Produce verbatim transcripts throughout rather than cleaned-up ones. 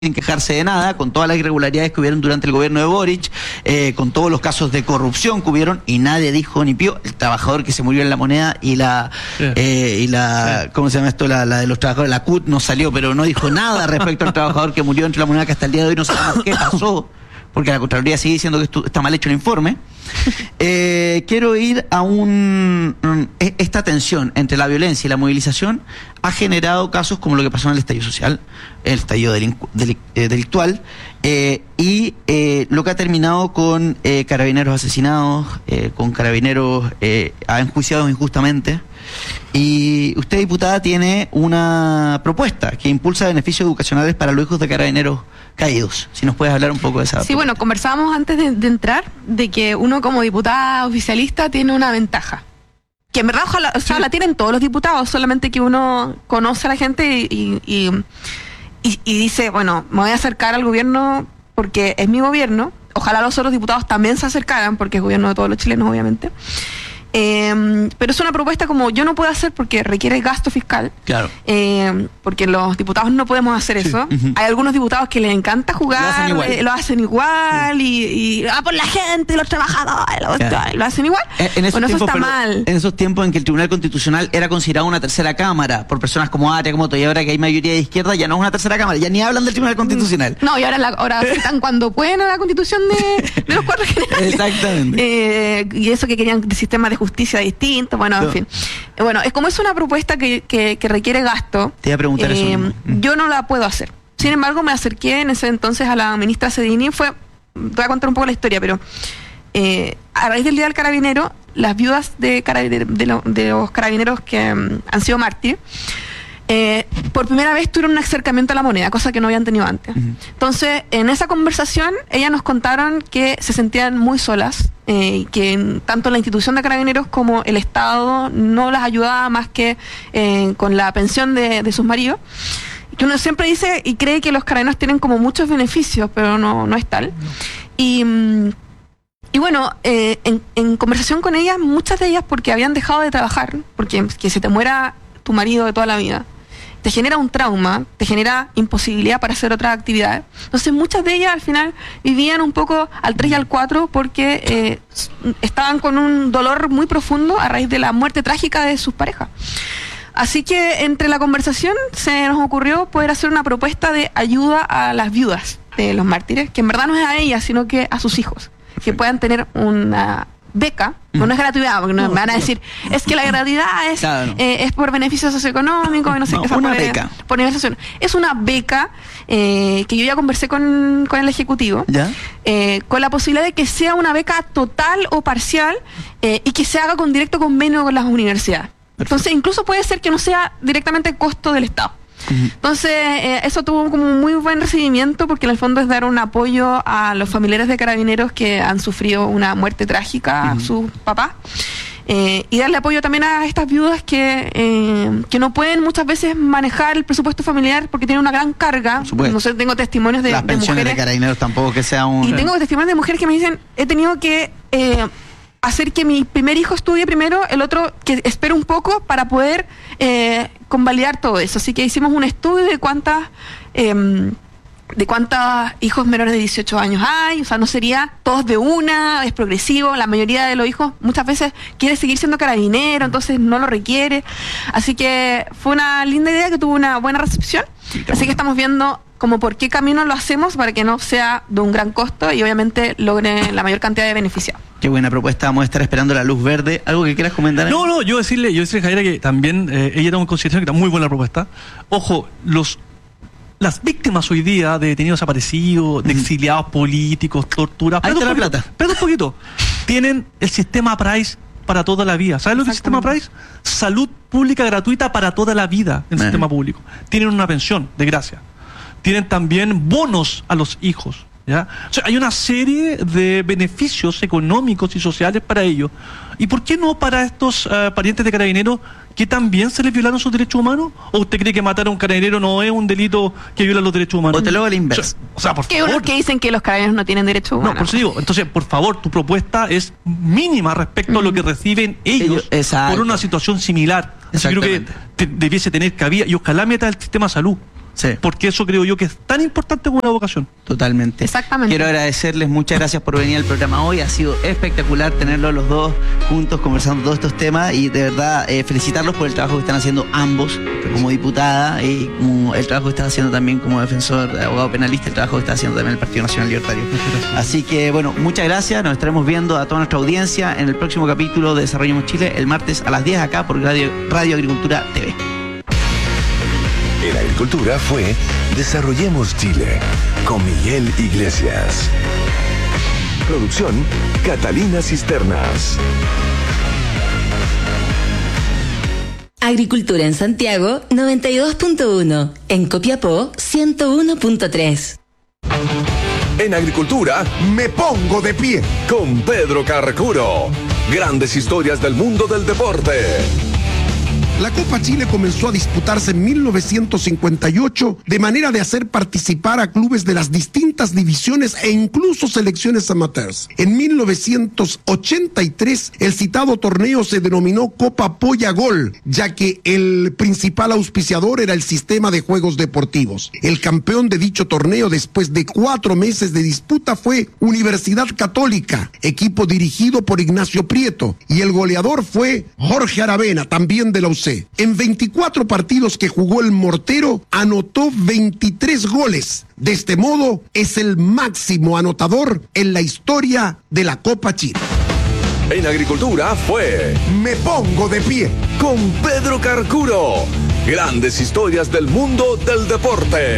sin quejarse de nada, con todas las irregularidades que hubieron durante el gobierno de Boric, eh, con todos los casos de corrupción que hubieron, y nadie dijo ni pío. El trabajador que se murió en La Moneda y la, sí. eh, y la, sí. ¿cómo se llama esto? La, la de los trabajadores, la C U T no salió, pero no dijo nada respecto al trabajador que murió entre La Moneda, que hasta el día de hoy no sabemos qué pasó, porque la Contraloría sigue diciendo que esto, está mal hecho el informe. Eh, quiero ir a un... Esta tensión entre la violencia y la movilización ha generado casos como lo que pasó en el estallido social, el estallido delincu delic eh, delictual, eh, y eh, lo que ha terminado con eh, carabineros asesinados, eh, con carabineros eh, enjuiciados injustamente. Y usted, diputada, tiene una propuesta que impulsa beneficios educacionales para los hijos de carabineros caídos. Si nos puedes hablar un poco de esa. Sí, propuesta. Bueno, conversábamos antes de, de entrar de que uno como diputada oficialista tiene una ventaja. Que en verdad ojalá, o sea, sí. la tienen todos los diputados, solamente que uno conoce a la gente y, y, y, y dice, bueno, me voy a acercar al gobierno porque es mi gobierno. Ojalá los otros diputados también se acercaran porque es gobierno de todos los chilenos, obviamente. Eh, pero es una propuesta como yo no puedo hacer porque requiere gasto fiscal. Claro. Eh, porque los diputados no podemos hacer sí. eso. Uh-huh. Hay algunos diputados que les encanta jugar, lo hacen igual, eh, lo hacen igual sí. y, y ah, por la gente, los trabajadores, lo, claro. lo hacen igual. En, en bueno, tiempos, eso está mal. En esos tiempos en que el Tribunal Constitucional era considerado una tercera cámara por personas como Aria, como Toy, y ahora que hay mayoría de izquierda, ya no es una tercera cámara, ya ni hablan del Tribunal Constitucional. No, y ahora, la, ahora afectan cuando pueden a la Constitución de, de los cuatro generales. Exactamente. Eh, y eso que querían de sistemas de justicia distintos, bueno, no. en fin. Bueno, es como es una propuesta que, que, que requiere gasto. Te iba a preguntar eh, eso mismo. Yo no la puedo hacer. Sin embargo, me acerqué en ese entonces a la ministra Cedini. Fue, te voy a contar un poco la historia, pero eh, a raíz del Día del Carabinero, las viudas de, de, de, lo, de los carabineros que um, han sido mártires, Eh, por primera vez tuvieron un acercamiento a la moneda, cosa que no habían tenido antes. Uh-huh. Entonces, en esa conversación, ellas nos contaron que se sentían muy solas, eh, que tanto la institución de carabineros como el Estado no las ayudaba más que eh, con la pensión de, de sus maridos. Que uno siempre dice y cree que los carabineros tienen como muchos beneficios, pero no, no es tal. Y... Y bueno, eh, en, en conversación con ellas, muchas de ellas porque habían dejado de trabajar, porque que se te muera tu marido de toda la vida, te genera un trauma, te genera imposibilidad para hacer otras actividades. Entonces muchas de ellas al final vivían un poco al tres y al cuatro porque eh, estaban con un dolor muy profundo a raíz de la muerte trágica de sus parejas. Así que entre la conversación se nos ocurrió poder hacer una propuesta de ayuda a las viudas de los mártires, que en verdad no es a ellas, sino que a sus hijos, que puedan tener una beca, no, no es gratuidad, porque no, no, me van a decir, no. es que la gratuidad es, claro. eh, es por beneficios socioeconómicos, y no sé no, qué. Una por, beca. Por universización. Es una beca eh, que yo ya conversé con, con el Ejecutivo, ¿Ya? Eh, con la posibilidad de que sea una beca total o parcial eh, y que se haga con directo convenio con las universidades. Perfecto. Entonces, incluso puede ser que no sea directamente costo del Estado. Entonces, eh, eso tuvo como un muy buen recibimiento porque en el fondo es dar un apoyo a los familiares de carabineros que han sufrido una muerte trágica uh-huh. a sus papás eh, y darle apoyo también a estas viudas que, eh, que no pueden muchas veces manejar el presupuesto familiar porque tienen una gran carga. No sé, tengo testimonios de, Las de pensiones mujeres de carabineros tampoco que sea un... Y tengo testimonios de mujeres que me dicen, he tenido que... Eh, hacer que mi primer hijo estudie primero, el otro que espere un poco para poder eh, convalidar todo eso. Así que hicimos un estudio de cuántas eh, de cuántos hijos menores de dieciocho años hay, o sea, no sería todos de una, es progresivo, la mayoría de los hijos muchas veces quiere seguir siendo carabinero, entonces no lo requiere. Así que fue una linda idea que tuvo una buena recepción. Sí, así que estamos viendo como por qué camino lo hacemos para que no sea de un gran costo y obviamente logre la mayor cantidad de beneficiados. Qué buena propuesta, vamos a estar esperando la luz verde. ¿Algo que quieras comentar? No, no, yo decirle, yo decirle a Javiera que también eh, ella toma en consideración que está muy buena la propuesta. Ojo, los las víctimas hoy día de detenidos desaparecidos, de exiliados políticos, tortura... Ahí está la plata. Espera un poquito. Tienen el sistema Price para toda la vida. ¿Sabes lo que es el sistema Price? Salud pública gratuita para toda la vida en el sistema público. Tienen una pensión, de gracia. Tienen también bonos a los hijos, ¿ya? O sea, hay una serie de beneficios económicos y sociales para ellos. ¿Y por qué no para estos uh, parientes de carabineros que también se les violaron sus derechos humanos? ¿O usted cree que matar a un carabinero no es un delito que viola los derechos humanos? O te lo hago al inverso. O sea, o sea por que favor. unos que dicen que los carabineros no tienen derechos humanos. No, por eso digo, entonces, por favor, tu propuesta es mínima respecto mm. a lo que reciben ellos, ellos por una situación similar. Así creo que te, debiese tener cabida y ojalá meta el sistema de salud. Sí. Porque eso creo yo que es tan importante como una vocación. Totalmente. Exactamente. Quiero agradecerles, muchas gracias por venir al programa hoy. Ha sido espectacular tenerlos los dos juntos conversando todos estos temas y de verdad eh, felicitarlos por el trabajo que están haciendo ambos como diputada y como el trabajo que están haciendo también como defensor, abogado penalista, el trabajo que está haciendo también el Partido Nacional Libertario. Así que bueno, muchas gracias. Nos estaremos viendo a toda nuestra audiencia en el próximo capítulo de Desarrollemos Chile el martes a las diez acá por Radio, Radio Agricultura T V. En Agricultura fue Desarrollemos Chile con Miguel Iglesias. Producción Catalina Cisternas. Agricultura en Santiago noventa y dos punto uno, en Copiapó ciento uno punto tres. En Agricultura me pongo de pie con Pedro Carcuro. Grandes historias del mundo del deporte. La Copa Chile comenzó a disputarse en mil novecientos cincuenta y ocho de manera de hacer participar a clubes de las distintas divisiones e incluso selecciones amateurs. En mil novecientos ochenta y tres el citado torneo se denominó Copa Polla Gol, ya que el principal auspiciador era el sistema de juegos deportivos. El campeón de dicho torneo después de cuatro meses de disputa fue Universidad Católica, equipo dirigido por Ignacio Prieto, y el goleador fue Jorge Aravena, también de la U C. En veinticuatro partidos que jugó el Mortero, anotó veintitrés goles. De este modo, es el máximo anotador en la historia de la Copa Chile. En Agricultura fue Me Pongo de Pie con Pedro Carcuro. Grandes historias del mundo del deporte.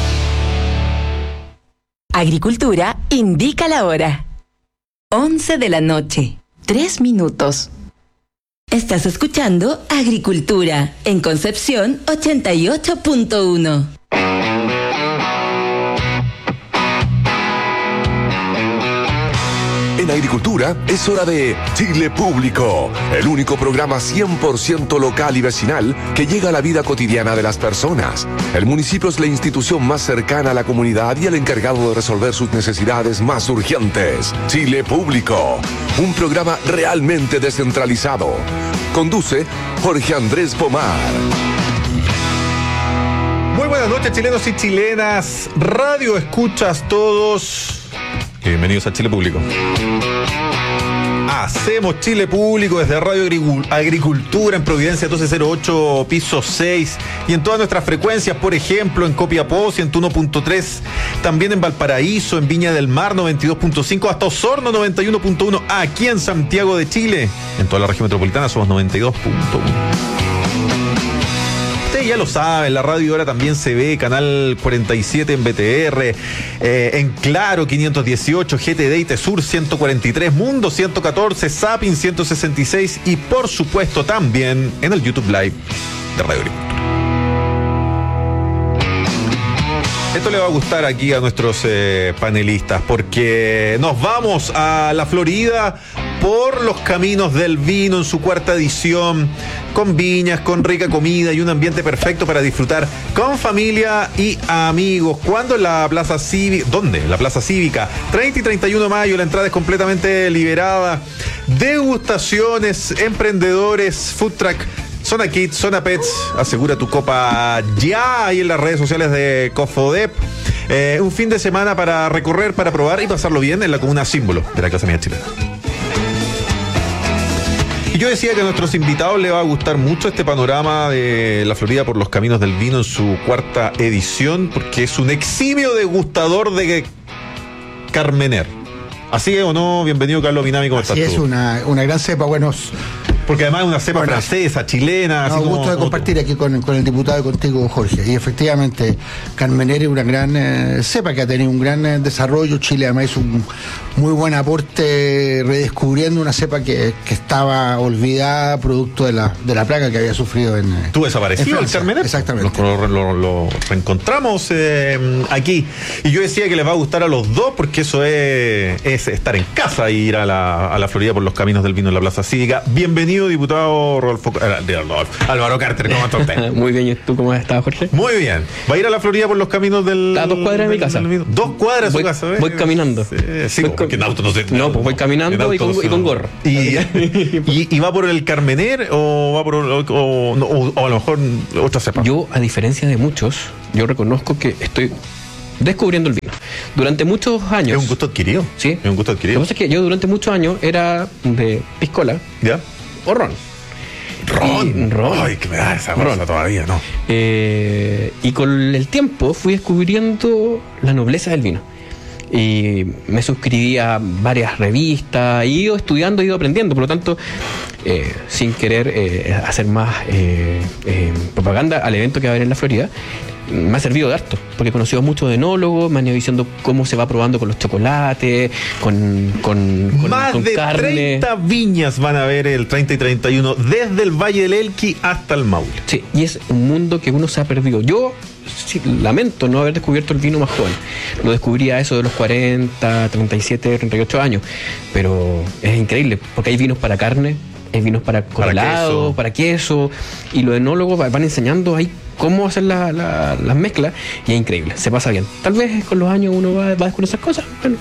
Agricultura indica la hora. once de la noche, tres minutos. Estás escuchando Agricultura en Concepción ochenta y ocho punto uno. En Agricultura es hora de Chile Público, el único programa cien por ciento local y vecinal que llega a la vida cotidiana de las personas. El municipio es la institución más cercana a la comunidad y el encargado de resolver sus necesidades más urgentes. Chile Público, un programa realmente descentralizado. Conduce Jorge Andrés Pomar. Muy buenas noches, chilenos y chilenas. Radio escuchas todos. Bienvenidos a Chile Público. Hacemos Chile Público desde Radio Agricultura en Providencia doce cero ocho, piso seis, y en todas nuestras frecuencias, por ejemplo, en Copiapó ciento uno punto tres, también en Valparaíso, en Viña del Mar noventa y dos punto cinco, hasta Osorno noventa y uno punto uno, aquí en Santiago de Chile, en toda la región metropolitana somos noventa y dos punto uno. Ustedes ya lo saben, la radio ahora también se ve, canal cuarenta y siete en B T R, eh, en Claro quinientos dieciocho, G T D y Tesur ciento cuarenta y tres, Mundo ciento catorce, Zapping ciento sesenta y seis y por supuesto también en el YouTube Live de Radio Agricultura. Esto le va a gustar aquí a nuestros eh, panelistas porque nos vamos a la Florida por los caminos del vino en su cuarta edición, con viñas, con rica comida y un ambiente perfecto para disfrutar con familia y amigos. ¿Cuándo? En la Plaza Cívica. ¿Dónde? En la Plaza Cívica. treinta y treinta y uno de mayo, la entrada es completamente liberada. Degustaciones, emprendedores, food truck, Zona Kids, Zona Pets, asegura tu copa ya ahí en las redes sociales de Cofodep. Eh, un fin de semana para recorrer, para probar y pasarlo bien en la comuna símbolo de la clase media chilena. Y yo decía que a nuestros invitados les va a gustar mucho este panorama de la Florida por los caminos del vino en su cuarta edición, porque es un eximio degustador de Carmener. ¿Así es o no? Bienvenido, Carlos Minami, ¿cómo estás tú? Así es, una, una gran cepa, buenos... Porque además es una cepa bueno, francesa, chilena. No, así gusto como, de compartir aquí con, con el diputado y contigo, Jorge. Y efectivamente, Carmener es una gran eh, cepa que ha tenido un gran eh, desarrollo. Chile además es un muy buen aporte redescubriendo una cepa que, que estaba olvidada producto de la, de la plaga que había sufrido en eh, ¿Tú desaparecido el Carmener? Exactamente. Lo, lo, lo reencontramos eh, aquí. Y yo decía que les va a gustar a los dos porque eso es, es estar en casa e ir a la, a la Florida por los caminos del vino en la Plaza Cívica. Bienvenido, diputado Rodolfo, eh, Álvaro Carter, ¿cómo está usted? Muy bien, ¿y tú cómo has estado, Jorge? Muy bien. ¿Va a ir a la Florida por los caminos del... A dos cuadras de mi casa. Del, dos cuadras de voy, su casa, ¿eh? Voy caminando. Sí, sí voy porque en auto no sé. No, pues voy caminando y con, y con gorro. ¿Y, y, ¿Y va por el Carmener o va por o, o, o, o a lo mejor otra cepa? Yo, a diferencia de muchos, yo reconozco que estoy descubriendo el vino. Durante muchos años... Es un gusto adquirido. Sí. Es un gusto adquirido. Lo que pasa es que yo durante muchos años era de piscola. ¿Ya? O ron. Ron. Y, ron. Ay, que me da esa cosa todavía, ¿no? Eh, y con el tiempo fui descubriendo la nobleza del vino. Y me suscribí a varias revistas, he ido estudiando, he ido aprendiendo, por lo tanto, eh, sin querer eh, hacer más eh, eh, propaganda al evento que va a haber en la Florida, me ha servido de harto, porque he conocido a muchos enólogos, me han ido diciendo cómo se va probando con los chocolates, con, con, con, Más con de carne. treinta viñas van a ver el treinta y treinta y uno, desde el Valle del Elqui hasta el Maule. Sí, y es un mundo que uno se ha perdido. Yo sí, lamento no haber descubierto el vino más joven. Lo descubrí a eso de los cuarenta, treinta y siete, treinta y ocho años. Pero es increíble, porque hay vinos para carne, hay vinos para coralado, para queso, y los enólogos van enseñando ahí cómo hacer la, la, las mezclas, y es increíble, se pasa bien. Tal vez con los años uno va, va a descubrir esas cosas. Bueno.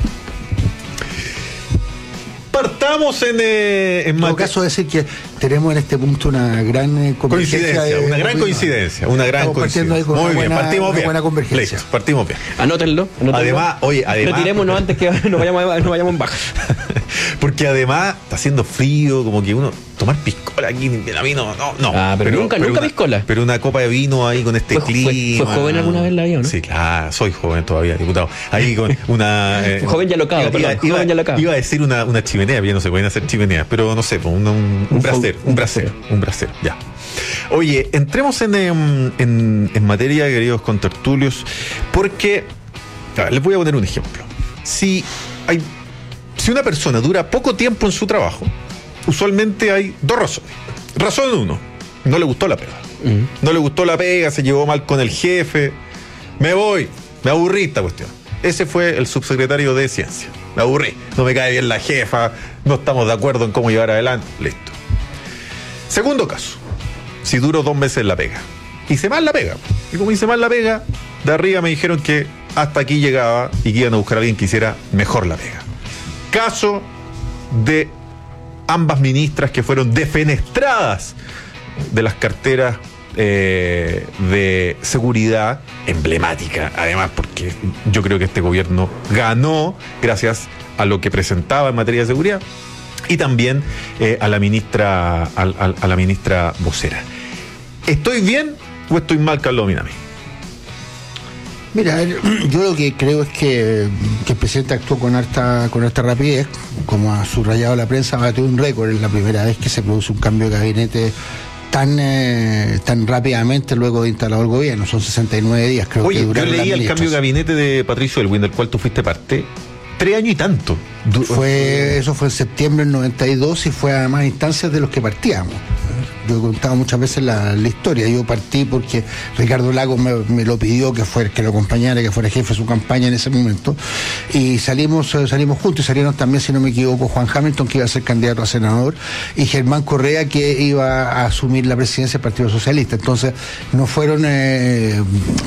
Partamos en, eh, en En todo caso, decir que tenemos en este punto una gran eh, coincidencia, de, una gran coincidencia, una gran Estamos partiendo coincidencia. ahí con Muy una bien, buena, partimos una bien. buena convergencia. Listo, partimos bien. Anótenlo, anótenlo. Además, oye, además. Retirémonos antes que nos vayamos, nos vayamos en baja. Porque además está haciendo frío, como que uno tomar piscola aquí, a mí no, no, no. Ah, pero, nunca, nunca una, piscola. Pero una copa de vino ahí con este ¿Fue, clima. Fue, ¿Fue joven alguna vez en la vida, no? Sí, claro, soy joven todavía, diputado. Ahí con una. Eh, joven ya locado, iba, perdón, iba, joven ya locado. Iba a decir una, una chimenea, pero ya no se pueden hacer chimeneas, pero no sé, un, un, un, Un bracer, fo- un bracer, un bracer, ya. Oye, entremos en, en, en, en materia, queridos contertulios, porque a ver, les voy a poner un ejemplo. Si hay, si una persona dura poco tiempo en su trabajo, usualmente hay dos razones. Razón uno, no le gustó la pega. Mm. No le gustó la pega, se llevó mal con el jefe. Me voy, me aburrí esta cuestión. Ese fue el subsecretario de Ciencia. Me aburrí, no me cae bien la jefa, no estamos de acuerdo en cómo llevar adelante. Listo. Segundo caso, si duro dos meses en la pega. Hice mal la pega. Y como hice mal la pega, de arriba me dijeron que hasta aquí llegaba y que iban a buscar a alguien que hiciera mejor la pega. Caso de ambas ministras que fueron defenestradas de las carteras eh, de seguridad, emblemática, además, porque yo creo que este gobierno ganó gracias a lo que presentaba en materia de seguridad, y también eh, a la ministra, a, a, a la ministra vocera. ¿Estoy bien o estoy mal, Carlos Minami? Mira, yo lo que creo es que, que el presidente actuó con harta, con harta rapidez, como ha subrayado la prensa, batió un récord, es la primera vez que se produce un cambio de gabinete tan eh, tan rápidamente luego de instalado el gobierno, son sesenta y nueve días, creo. Oye, que yo duraron las leí el cambio de gabinete de Patricio Elwin, del cual tú fuiste parte, tres años y tanto. Du- Fue, eso fue en septiembre del noventa y dos y fue además instancias de los que partíamos. Yo he contado muchas veces la, la historia. Yo partí porque Ricardo Lagos me, me lo pidió que fuera, que lo acompañara, que fuera jefe de su campaña en ese momento. Y salimos, eh, salimos juntos, y salieron también, si no me equivoco, Juan Hamilton, que iba a ser candidato a senador, y Germán Correa, que iba a asumir la presidencia del Partido Socialista. Entonces, no fueron eh,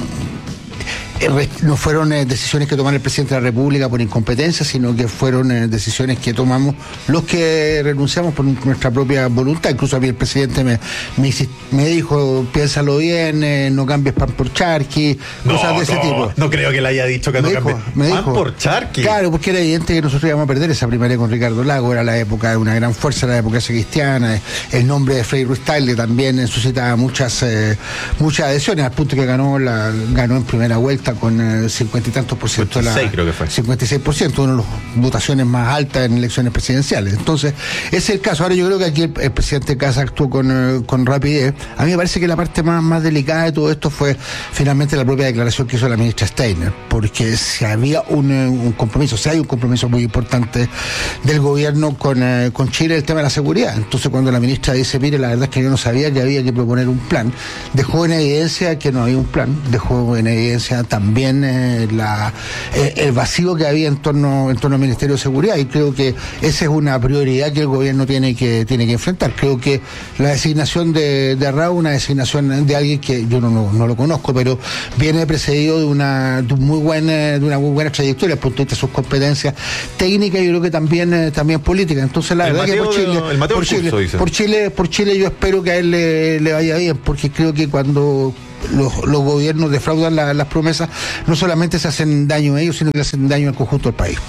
no fueron eh, decisiones que tomó el presidente de la República por incompetencia, sino que fueron eh, decisiones que tomamos los que renunciamos por nuestra propia voluntad. Incluso a mí el presidente me, me, me dijo, piénsalo bien, eh, no cambies pan por charqui, No, cosas de ese no, tipo. no creo que le haya dicho que Me no dijo, cambie. me Pan dijo. por charqui. Claro, porque era evidente que nosotros íbamos a perder esa primaria con Ricardo Lago, era la época de una gran fuerza, la época cristiana, el nombre de Frei Ruiz Tagle también suscitaba muchas eh, muchas adhesiones, al punto que ganó la ganó en primera vuelta con eh, cincuenta y tantos por ciento de la, cincuenta y seis creo que fue. cincuenta y seis por ciento, una de las votaciones más altas en elecciones presidenciales. Entonces, ese es el caso. Ahora yo creo que aquí el, el presidente Casa actuó con, eh, con rapidez. A mí me parece que la parte más, más delicada de todo esto fue finalmente la propia declaración que hizo la ministra Steiner, porque si había un, eh, un compromiso, si hay un compromiso muy importante del gobierno con, eh, con Chile, el tema de la seguridad. Entonces, cuando la ministra dice, mire, la verdad es que yo no sabía que había que proponer un plan, dejó en evidencia que no había un plan, dejó en evidencia también eh, la, eh, el vacío que había en torno, en torno al Ministerio de Seguridad, y creo que esa es una prioridad que el gobierno tiene que, tiene que enfrentar. Creo que la designación de, de Arrau, una designación de alguien que yo no, no, no lo conozco, pero viene precedido de una, de un muy buen, de una muy buena trayectoria, por punto de sus competencias técnicas y yo creo que también, eh, también políticas. Entonces la El verdad Mateo que por Chile, de- el Mateo por del Chile, curso, dice. por Chile, por Chile yo espero que a él le, le vaya bien, porque creo que cuando los, los gobiernos defraudan la, las promesas, no solamente se hacen daño a ellos, sino que hacen daño al conjunto del país.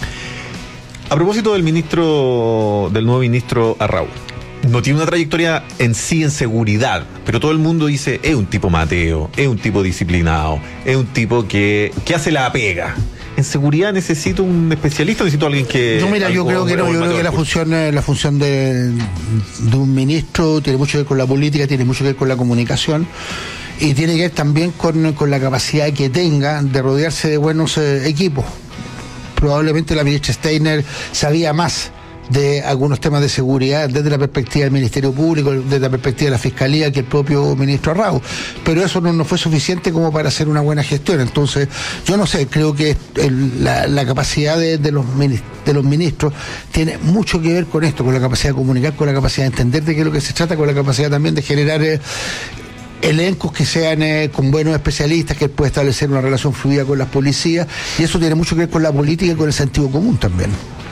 A propósito del ministro, del nuevo ministro Arrau, no tiene una trayectoria en sí en seguridad, pero todo el mundo dice, es un tipo mateo, es un tipo disciplinado, es un tipo que, que hace la pega. ¿En seguridad necesito un especialista o necesito alguien que...? No, mira, yo creo que no, yo creo que la función, la función de, de un ministro tiene mucho que ver con la política, tiene mucho que ver con la comunicación y tiene que ver también con, con la capacidad que tenga de rodearse de buenos eh, equipos. Probablemente la ministra Steiner sabía más de algunos temas de seguridad desde la perspectiva del Ministerio Público, desde la perspectiva de la Fiscalía, que el propio ministro Arrau, pero eso no, no fue suficiente como para hacer una buena gestión. Entonces, yo no sé, creo que el, la, la capacidad de, de, los de los ministros tiene mucho que ver con esto, con la capacidad de comunicar, con la capacidad de entender de qué es lo que se trata, con la capacidad también de generar eh, elencos que sean eh, con buenos especialistas, que él pueda establecer una relación fluida con las policías, y eso tiene mucho que ver con la política y con el sentido común también.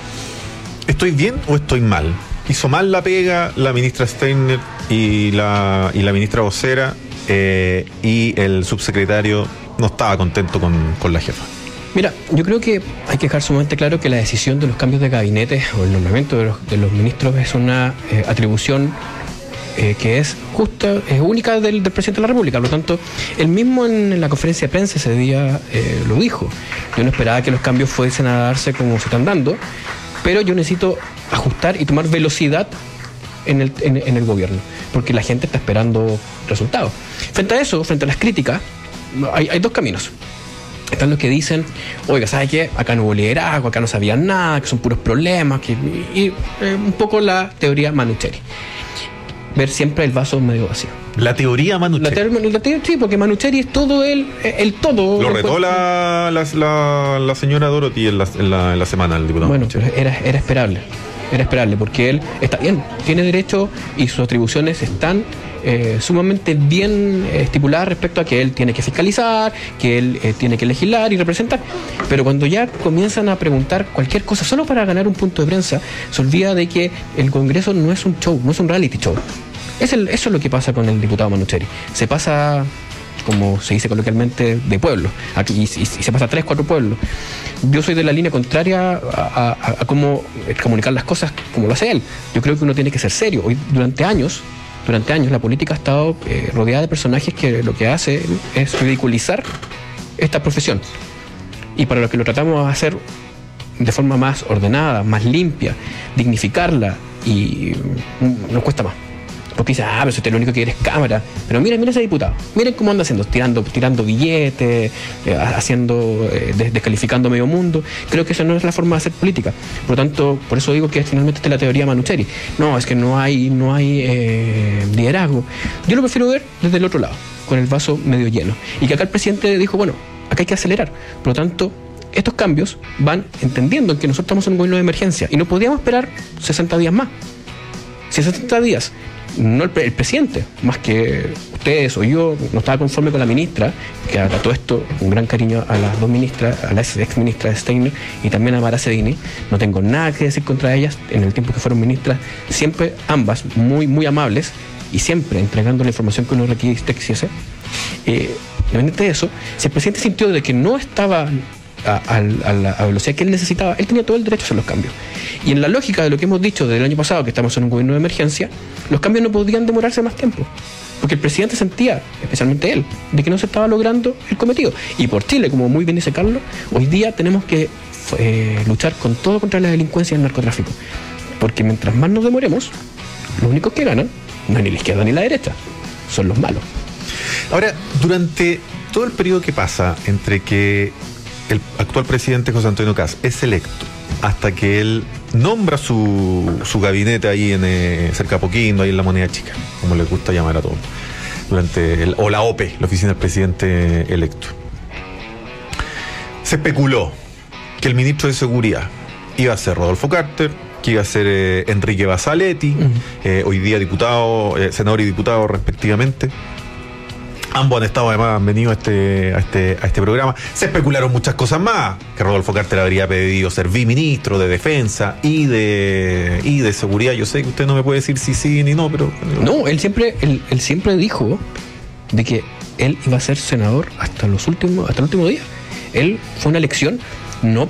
¿Estoy bien o estoy mal? Hizo mal la pega la ministra Steiner y la, y la ministra vocera, eh, y el subsecretario no estaba contento con, con la jefa. Mira, yo creo que hay que dejar sumamente claro que la decisión de los cambios de gabinete o el nombramiento de los, de los ministros es una eh, atribución eh, que es justa, es única del, del presidente de la República. Por lo tanto, él mismo en, en la conferencia de prensa ese día eh, lo dijo. Yo no esperaba que los cambios fuesen a darse como se están dando, pero yo necesito ajustar y tomar velocidad en el, en, en el gobierno, porque la gente está esperando resultados. Frente a eso, frente a las críticas, hay, hay dos caminos. Están los que dicen, oiga, ¿sabe qué? Acá no hubo liderazgo, acá no sabían nada, que son puros problemas, que, y, y eh, un poco la teoría Manucheri. Ver siempre el vaso medio vacío. La teoría Manucheri. La teoría, la teoría, sí, porque Manucheri es todo el, el todo. Lo retó la, la, la, la señora Dorothy en la, en la, en la semana, el diputado. Bueno, Manucheri. pero era, era esperable. Era esperable, porque él está bien, tiene derecho y sus atribuciones están eh, sumamente bien eh, estipuladas respecto a que él tiene que fiscalizar, que él eh, tiene que legislar y representar. Pero cuando ya comienzan a preguntar cualquier cosa solo para ganar un punto de prensa, se olvida de que el Congreso no es un show, no es un reality show. Es el, eso es lo que pasa con el diputado Manucheri. Se pasa, como se dice coloquialmente, de pueblo. Aquí y, y, y se pasa a tres, cuatro pueblos. Yo soy de la línea contraria a, a, a cómo comunicar las cosas como lo hace él. Yo creo que uno tiene que ser serio. Hoy, durante años, durante años, la política ha estado eh, rodeada de personajes que lo que hace es ridiculizar esta profesión. Y para los que lo tratamos de hacer de forma más ordenada, más limpia, dignificarla, y mm, nos cuesta más. Porque dice, ah, pero si usted lo único que quiere es cámara. Pero miren, miren ese diputado. Miren cómo anda haciendo, tirando, tirando billetes, eh, haciendo, eh, des- descalificando medio mundo. Creo que esa no es la forma de hacer política. Por lo tanto, por eso digo que finalmente esta es la teoría Manucheri. No, es que no hay, no hay eh, liderazgo. Yo lo prefiero ver desde el otro lado, con el vaso medio lleno. Y que acá el presidente dijo, bueno, acá hay que acelerar. Por lo tanto, estos cambios van entendiendo que nosotros estamos en un gobierno de emergencia y no podíamos esperar sesenta días más. Si sesenta días no el, el presidente, más que ustedes o yo, no estaba conforme con la ministra, que a todo esto, un gran cariño a las dos ministras, a la ex ministra Steiner y también a Mara Cedini, no tengo nada que decir contra ellas, en el tiempo que fueron ministras, siempre ambas muy, muy amables y siempre entregando la información que uno requisiese. Eh, independientemente de eso, si el presidente sintió de que no estaba A, a, a la a velocidad que él necesitaba, él tenía todo el derecho a hacer los cambios. Y en la lógica de lo que hemos dicho desde el año pasado, que estamos en un gobierno de emergencia, los cambios no podían demorarse más tiempo, porque el presidente sentía, especialmente él, de que no se estaba logrando el cometido. Y por Chile, como muy bien dice Carlos, hoy día tenemos que eh, luchar con todo contra la delincuencia y el narcotráfico, porque mientras más nos demoremos, los únicos que ganan no es ni la izquierda ni la derecha, son los malos. Ahora, durante todo el periodo que pasa entre que el actual presidente José Antonio Kast es electo hasta que él nombra su, su gabinete ahí en eh, cerca de Apoquindo, ahí en la Moneda Chica, como le gusta llamar a todos, durante el, o la O P E, la oficina del presidente electo, se especuló que el ministro de Seguridad iba a ser Rodolfo Carter, que iba a ser eh, Enrique Basaletti, uh-huh. eh, hoy día diputado, eh, senador y diputado respectivamente. Ambos han estado, además, han venido a este, a este, a este programa. Se especularon muchas cosas más. Que Rodolfo Carter habría pedido ser viceministro de Defensa y de y de Seguridad. Yo sé que usted no me puede decir si sí ni no, pero... No, él siempre, él, él siempre dijo de que él iba a ser senador hasta los últimos, hasta el último día. Él fue una elección no